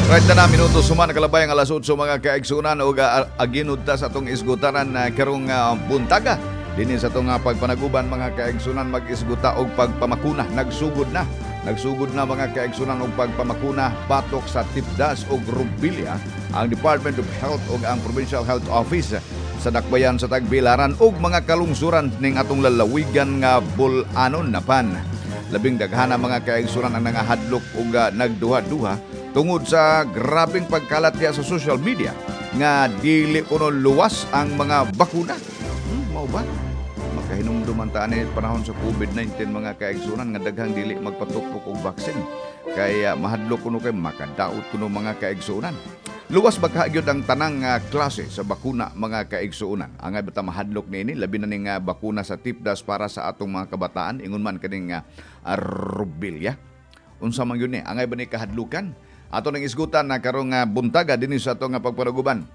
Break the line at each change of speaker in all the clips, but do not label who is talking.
Right na minuto suman kalabay ang alas 8 mga kaigsunan o aginud ta sa atong isgutanan na karong buntaga. Dinhi sa atong pagpanaguban mga kaigsunan mag-isguta og pagpamakuna. Nagsugod na mga kaigsunan og pagpamakuna batok sa Tipdas ug Rumbilya ang Department of Health ug ang Provincial Health Office sa dakbayan sa Tagbilaran ug mga kalungsuran ning atong lalawigan nga Bulanon napan. Labing daghana mga kaigsunan ang nangahadlok ug nagduha-duha tungod sa grabing pagkalat niya sa social media nga dili kuno luwas ang mga bakuna. Mao ba? Makahinumduman ta ni panahon sa COVID-19 mga kaigsunan nga daghang dili magpatukpok og vaccine. Kaya mahadlok kuno kay makadaot kuno mga kaigsunan. Luwas ba kaagyon ang tanang klase sa bakuna mga kaigsuunan? Angay bata mahadlok niini labi na ning bakuna sa Tipdas para sa atong mga kabataan ingon man kaning rubilya. Unsa man gyud ni? Angay ba ni kahadlukan? Ato nang isgutan na karong buntaga dinhi sa atong pagpanaguban.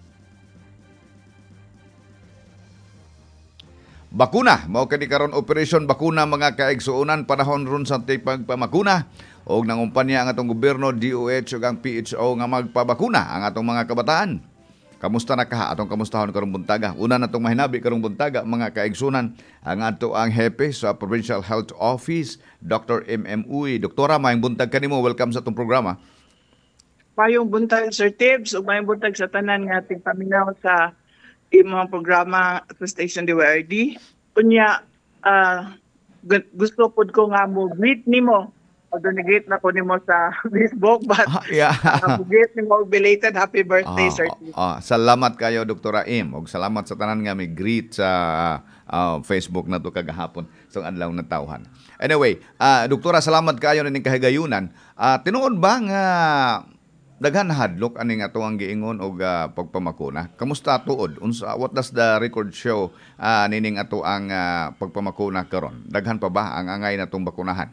Bakuna, mao kani karon operasyon bakuna mga kaigsuonan panahon ron sa pagpamakuna og nangumpanya ang atong gobyerno DOH ug ang PHO nga magpabakuna ang atong mga kabataan. Kamusta na ka atong kamustahon karong buntaga? Una natong mahinabi karong buntaga mga kaigsunan ang ato ang hepe sa Provincial Health Office, Dr. M.M. Uy. Doktora, maayong buntag kanimo. Welcome sa atong programa.
Mayong buntag Sir Tibbs ug mayong buntag sa tanan nga ating paminaw sa imong programa sa Station DYRD. Unya gusto pud ko nga mo greet nimo. Although nag-greet na ko nimo sa Facebook but greet nimo belated happy birthday Sir Tibbs.
Salamat kayo Dr. Im ug salamat sa tanan nga may greet sa Facebook na to kagahapon sa adlaw na tawhan. Anyway, Doktora, salamat kayo ning kahigayunan. Tinuod ba nga daghan hadlok aning ato ang giingon og pagpamakuna? Kamusta tuod? What does the record show nining ato ang pagpamakuna karon? Daghan pa ba ang angay natong bakunahan?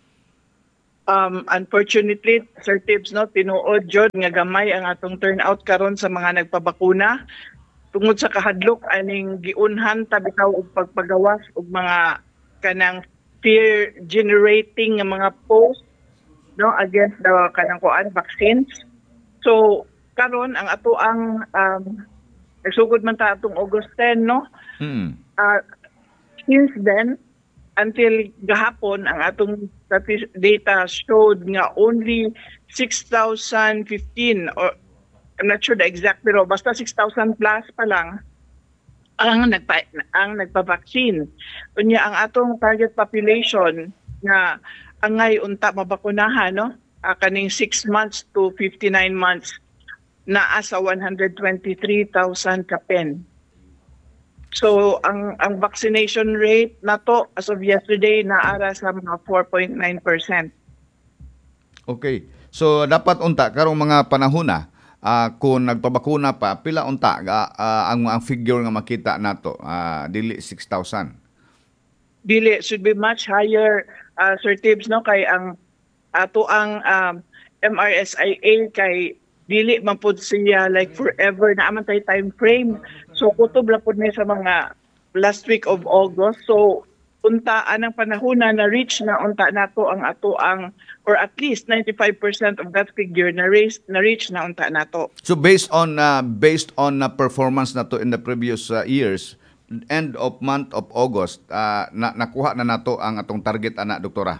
Unfortunately, Sir Tibbs, no, tinuod jud nga gamay ang atong turnout karon sa mga nagpabakuna tungod sa kahadlok aning giunhan ta bitaw og pagpagawas og mga kanang fear generating nga mga post no against the kanang vaccines. So karon ang ato ang nagsugod man ta atong August 10 no. Since then until gahapon ang atong data showed nga only 6,015 or I'm not sure the exact pero basta 6,000 plus pa lang ang nagpa-vaccine. Unya ang atong target population nga angay unta mabakunahan no kaning 6 months to 59 months naa sa 123,000 kapen. So ang vaccination rate nato as of yesterday naara sa mga 4.9%.
Okay. So dapat unta karong mga panahona kung nagpabakuna pa pila unta ang figure nga makita nato dili 6,000.
Dili should be much higher Sir Tibbs no kay ang ato ang MRSIA kay dili man pud siya like forever na aman tay time frame. So kutob la pud ni sa mga last week of August. So unta anang panahona na reach na unta nato ang ato ang or at least 95% of that figure na reach na unta nato.
So based on performance nato in the previous years, end of month of August, nakuha na nato ang atong target ana doktora.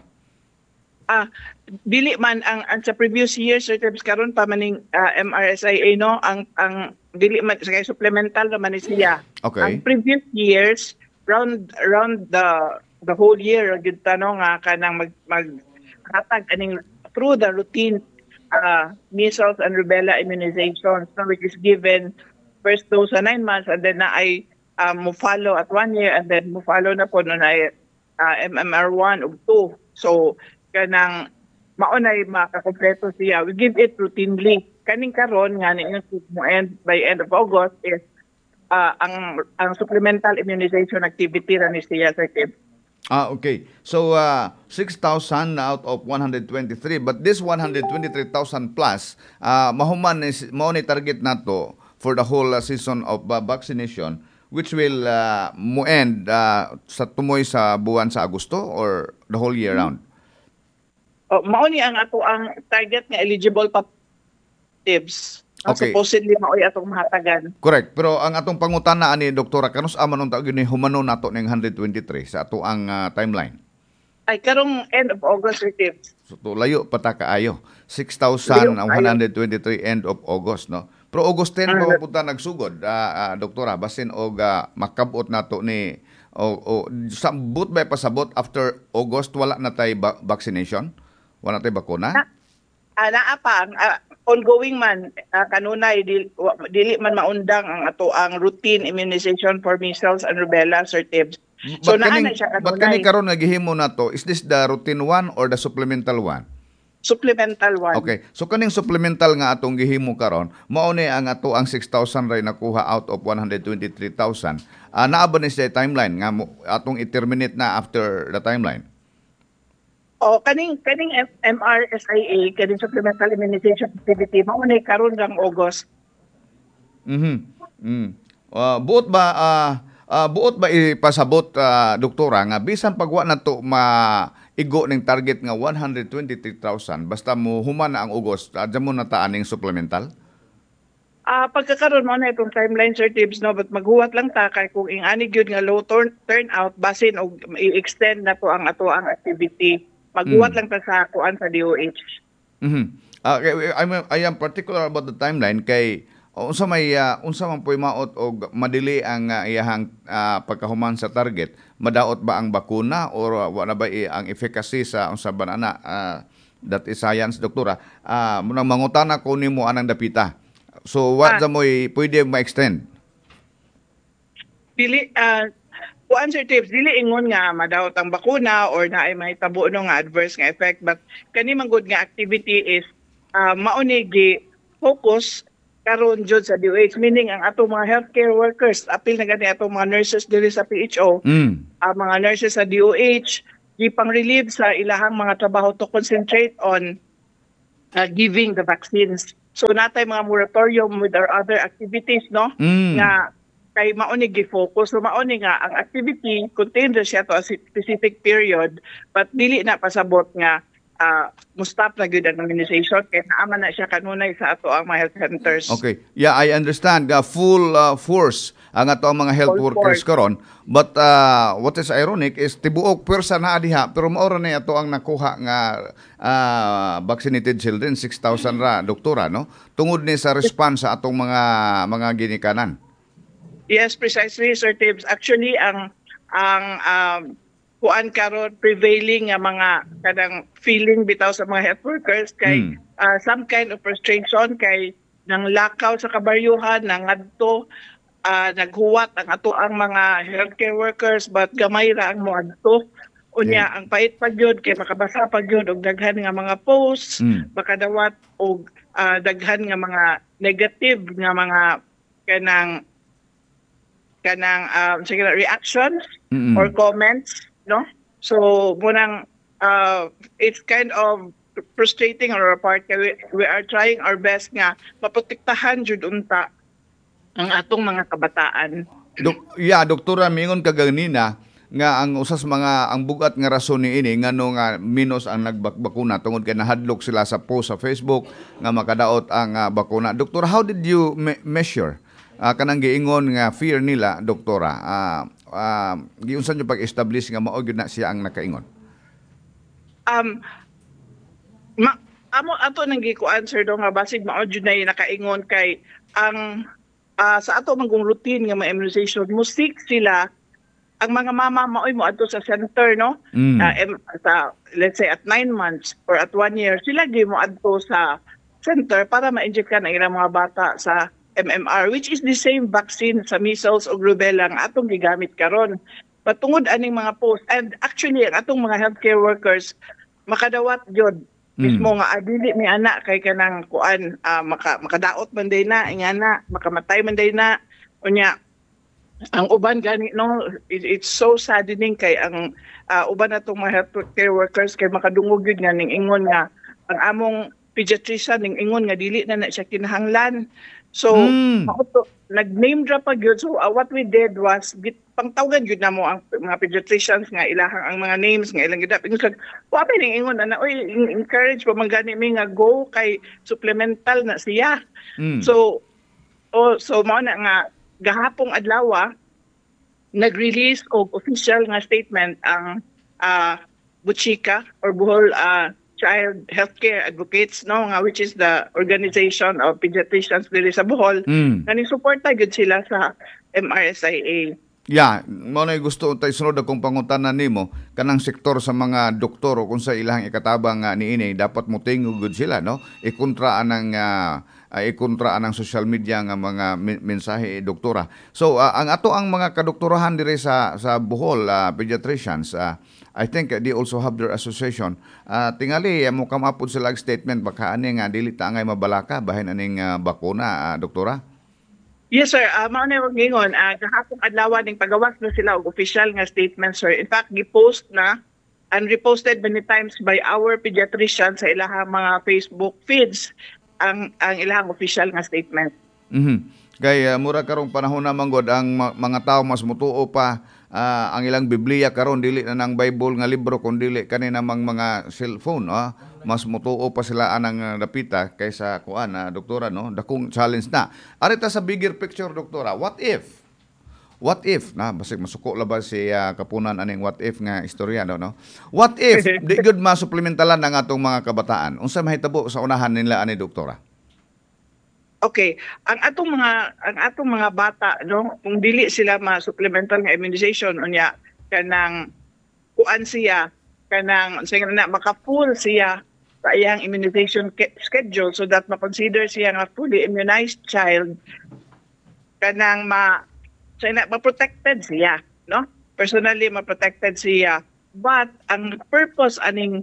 Dili man ang sa previous years Sir Tibbs karon pa maning MRSIA no ang dili man sa supplemental naman ni siya.
Okay.
Ang previous years round the whole year gid tanong nga kanang maghatag aning through the routine measles and rubella immunizations no, which is given first dose sa 9 months and then na ay mo follow at 1 year and then mo follow na po na MMR1 ug 2. So kanang maunay makakompleto siya. We give it routinely. Kaning karon nga mo end by end of August is ang supplemental immunization activity ra ni siya Sir Kim.
Okay. So 6,000 out of 123 but this 123,000 plus mahuman is mao ni target nato for the whole season of vaccination which will mo end sa tumoy sa buwan sa Agosto or the whole year round.
Mao ni ang ato ang target nga eligible relatives.
Okay.
Supposedly maoy atong mahatagan.
Correct. Pero ang atong pangutana ani doktora kanus aman unta gini humano nato ning 123 sa ato ang timeline.
Ay karong end of August relatives.
So to layo pa ta kaayo.
Layo kaayo.
6,123 end of August no. Pero August 10 pa mapunta nagsugod doktora basin og makabot nato ni o sabot ba pasabot after August wala na tay vaccination? Wala tay bakuna?
Naa pa ongoing man kanunay dili man maundang ang ato ang routine immunization for measles and rubella, Sir Tibbs. So naa na siya
But kani
kanunay.
karon nga gihimo nato, is this the routine one or the supplemental one?
Supplemental one.
Okay. So kaning supplemental nga atong gihimo karon, mao ni ang ato ang 6,000 ray nakuha out of 123,000. Naa ba ni sa timeline nga atong i-terminate na after the timeline?
Kaning MRSIA, kaning supplemental immunization activity, mao ni karon lang August.
Buot ba ipasabot doktora nga bisan pagwa nato maigo ning target nga 123,000 basta mo human na ang August, adya mo nataan ning supplemental?
Pagkakaroon mo na itong timeline, Sir Tibbs, no, but maghuwat lang ta kay kung ingani gyud nga low turnout basin og i-extend na to ang ato ang activity. Maghuwat lang ta sa kuan sa DOH.
I am particular about the timeline kay unsa man poy maot og madili ang iyahang pagkahuman sa target, madaot ba ang bakuna or wala ba ang efficacy sa unsa ba na that is science doktora. Munang mangutana ko nimo anang dapita. So what moy pwede ma-extend?
Dili kuan, Sir Tibbs, dili ingon nga madaot ang bakuna or na ay may tabo no nga adverse nga effect, but kani man gud nga activity is mao ni gi focus karon jud sa DOH, meaning ang atong mga healthcare workers, apil na gani atong mga nurses diri sa PHO, mga nurses sa DOH gipang relieve sa ilahang mga trabaho to concentrate on giving the vaccines. So natay mga moratorium with our other activities, no? Nga kay mauni gi-focus. So mauni nga ang activity contained siya to a specific period, but dili na pasabot nga mustap na gyud ang immunization kay naaman na siya kanunay sa ato ang mga health centers.
Okay. Yeah, I understand. Full force ang ato ang mga health workers karon. But what is ironic is tibuok pwersa na diha pero maoro na ato ang nakuha nga vaccinated children 6,000 ra doktora no. Tungod ni sa response sa atong mga ginikanan.
Yes, precisely, Sir Tibbs. Actually ang kuan karon prevailing nga mga kanang feeling bitaw sa mga health workers kay some kind of frustration kay nang lakaw sa kabaryuhan nangadto naghuwat ang ato ang mga healthcare workers but gamay ra ang moadto unya ang pait pa gyud kay makabasa pa gyud og daghan nga mga posts makadawat og daghan nga mga negative nga mga kanang reactions or comments, no? So munang it's kind of frustrating on our part kay we are trying our best nga maprotektahan jud unta ang atong mga kabataan.
Doktora, mingon ka ganina nga ang usas mga ang bugat nga rason ni ini ngano nga minus ang nagbakuna tungod kay nahadlok sila sa post sa Facebook nga makadaot ang bakuna. Doktor, how did you measure kanang giingon nga fear nila, doktora? Giunsan niyo pag-establish nga mao gyud na siya ang nakaingon?
Amo ato nang gi-answer do nga basig mao jud na nakaingon kay ang sa ato mangong routine nga mga immunization musik sila ang mga mama maoy mo adto sa center, no? Sa let's say at 9 months or at 1 year sila gi mo adto sa center para ma-inject ka ng ilang mga bata sa MMR, which is the same vaccine sa measles o rubella nga atong gigamit karon. Patungod aning mga post and actually ang atong mga healthcare workers makadawat jud mismo nga dili may anak kay kanang kuan makadaot man day na ingana makamatay man day na unya ang uban gani no it's so saddening kay ang uban natong mga healthcare workers kay makadungog gyud nga ning ingon nga ang among pediatrician ning ingon nga dili na siya kinahanglan. So,
Mm.
nag-name drop pa gyud. So, what we did was, pangtawagan gyud na mo ang mga pediatricians nga ilahang ang mga names nga ilang gidap. Ingon, wa pa ning ingon na, oy, encourage pa man gani mi nga go kay supplemental na siya.
Mm.
So, mao na nga gahapong adlaw nag-release og official nga statement ang Buchika or Bohol Child Healthcare Advocates, no, nga which is the organization of pediatricians diri sa Bohol,
Mm.
nga ni suporta gud sila sa MRSIA.
Yeah, mo na gusto tay sunod akong pangutanan nimo kanang sektor sa mga doktor o kung sa ilang ikatabang niini dapat mo tingog sila no ikontraan ng social media nga mga mensahe doktora. So ang ato ang mga kadoktorahan dire sa Bohol pediatricians I think they also have their association. Tingali mo come up sila statement baka ani nga dili ta angay mabalaka bahin aning bakuna doktora.
Yes, sir. Mao na yung gingon. Kahapong adlaw ning pagawas na sila og official nga statement, sir. In fact, gipost na and reposted many times by our pediatricians sa ilahang mga Facebook feeds ang ilahang official nga statement.
Kay mura karong panahon na manggod ang mga tao mas mutuo pa ang ilang Biblia karon dili na nang Bible nga libro kun dili kani namang mga cellphone mas mutuo pa sila anang dapita kaysa kuan doktora no dakong challenge na arita sa bigger picture doktora what if na basig masuko labas si kapunan aning what if nga istorya no what if di gud masupplementalan ang atong mga kabataan unsa mahitabo sa unahan nila ani doktora.
Okay, ang atong mga bata no kung dili sila ma-supplemental nga immunization unya kanang kuan siya kanang maka-full siya sa iyang immunization schedule so that ma-consider siya nga fully immunized child kanang ma-protected siya no personally ma-protected siya but ang purpose aning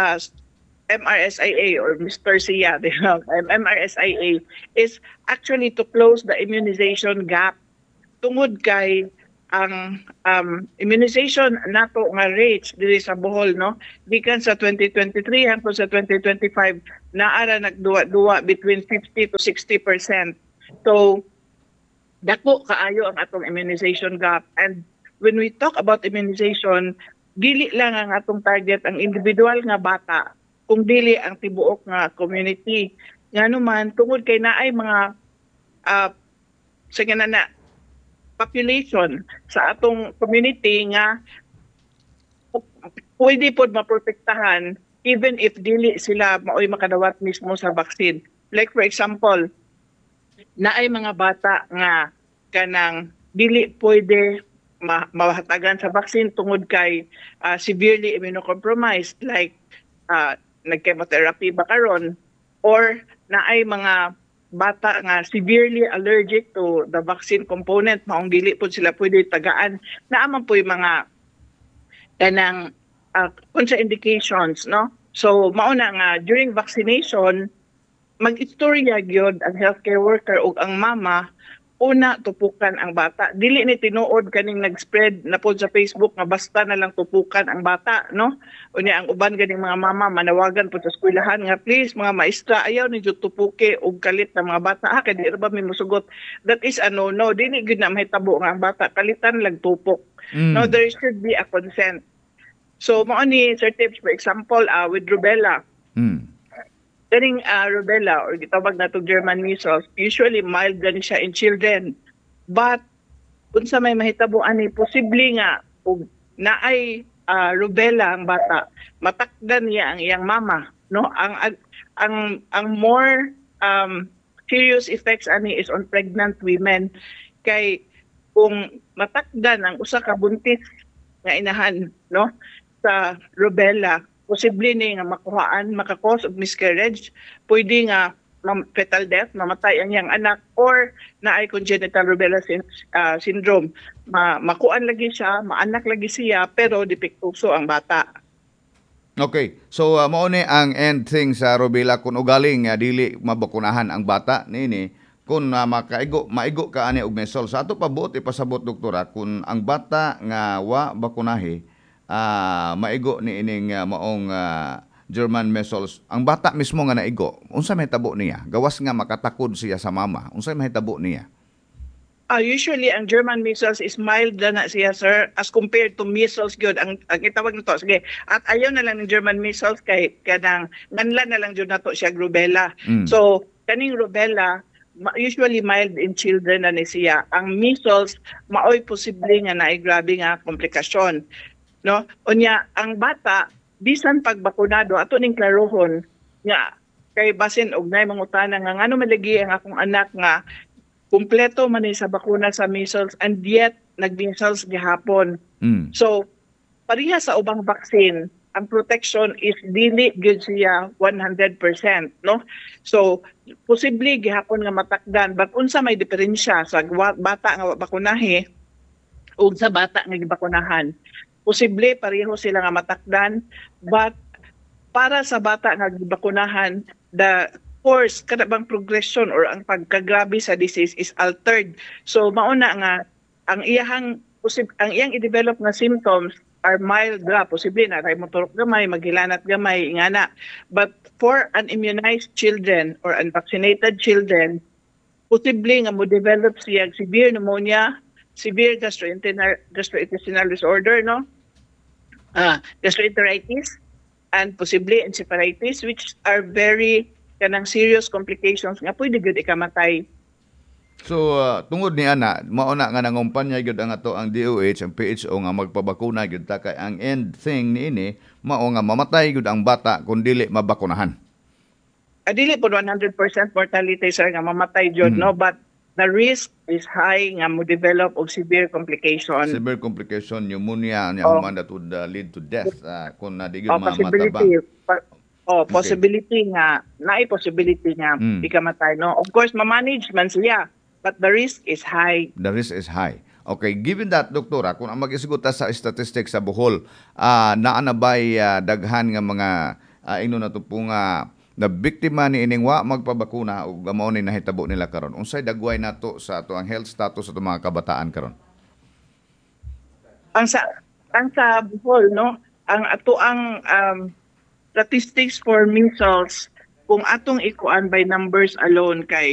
MRSIA or Mr. Sia, MRSIA is actually to close the immunization gap tungod kay ang immunization nato nga rates diri sa Bohol no gikan sa 2023 hangtod sa 2025 naara nagduwa between 50 to 60%. So dako kaayo ang atong immunization gap and when we talk about immunization dili lang ang atong target ang individual nga bata kung dili ang tibuok nga community. Ngano man tungod kay naay mga population sa atong community nga pwede pod maprotektahan even if dili sila maoy makadawat mismo sa vaccine. Like for example, naay mga bata nga kanang dili pwede mahatagan sa vaccine tungod kay severely immunocompromised like nag-chemotherapy ba karon or naay mga bata nga severely allergic to the vaccine component maong dili po sila pwede tagaan naaman po yung mga kanang contraindications no so mao na nga during vaccination mag-istorya gyud ang healthcare worker ug ang mama una tupukan ang bata dili ni tinuod kaning nag-spread na pod sa Facebook nga basta na lang tupukan ang bata no unya ang uban ganing mga mama manawagan pod sa eskwelahan nga please mga maestra ayaw ni jud tupuke og kalit na mga bata kay di ra ba mi mosugot that is no dili gyud na mahitabo nga ang bata kalitan lang tupok no there should be a consent so mao ni Sir Tips for example with rubella Kaning rubella or gitawag nato German measles, usually mild gani siya in children. But unsa may mahitabo ani posible nga ug naay rubella ang bata, matakdan niya ang iyang mama, no? Ang more serious effects ani is on pregnant women kay kung matakdan ang usa ka buntis nga inahan, no? Sa rubella posible ni nga makakause of miscarriage, pwede nga fetal death, mamatay ang iyang anak, or naay congenital rubella syndrome. Makuan lagi siya, maanak lagi siya, pero depektuso ang bata.
Okay, so mao ni ang end thing sa rubella kung ugaling dili mabakunahan ang bata nini kung maigo ka ani og measles. Sa ato pa buot ipasabot doktora kung ang bata nga wa bakunahi maigo ni ining maong German measles. Ang bata mismo nga naigo, unsa may tabo niya? Gawas nga makatakod siya sa mama. Unsa may tabo niya?
Usually, ang German measles is mild na siya, sir, as compared to measles good. Ang itawag nito, sige, at ayaw na lang ng German measles kay kanang nganlan na lang jud nato siya rubella. So, kaning rubella, usually mild in children na ni siya. Ang measles, maoy posible nga naay grabe nga komplikasyon. No? Unya, ang bata, bisan pagbakunado, ato ning klarohon, nga, kay basin og nay mangutana nga ngano malagi ang akong anak nga kumpleto man sa bakuna sa measles and yet nag-measles gihapon. So, pareha sa ubang vaccine, ang protection is dili good siya 100%, no? So, posible gihapon nga matakdan, but unsa may diferensya sa bata nga bakunahe ug sa bata nga gibakunahan. Posible pareho sila nga matakdan, but para sa bata nga gibakunahan, the course kada bang progression or ang pagkagrabe sa disease is altered. So mauna nga ang iyang i-develop nga symptoms are mild ra, posible na kay motorok gamay, maghilanat gamay ingana. But for unimmunized children or unvaccinated children, posible nga mo develop siya severe pneumonia, severe gastrointestinal disorder, no? Gastroenteritis and possibly encephalitis, which are very kanang serious complications nga pwede gyud ikamatay.
So tungod ni ana, mauna nga nangumpanya gyud ang ato ang DOH, ang PHO nga magpabakuna gyud ta kay ang end thing niini mao nga mamatay gyud ang bata kun dili mabakunahan.
Dili po 100% mortality sir nga mamatay gyud, no, but the risk is high nga mo develop og severe complication.
Severe complication, pneumonia, man that would lead to death kung na di gyud matabang.
Possibility nga, possibility nga ikamatay, no? Of course, ma-manage man siya, but the risk is high.
The risk is high. Okay, given that, doktora, kung ang mag-isiguta sa statistics sa Bohol, naa na ba'y daghan nga mga ino na to po nga na biktima ni ining wa magpabakuna o mao ni nahitabo nila karon? Unsay dagway nato sa ato ang health status sa mga kabataan karon?
Ang sa Bohol, no? Ang ato ang statistics for measles, kung atong ikuan by numbers alone kay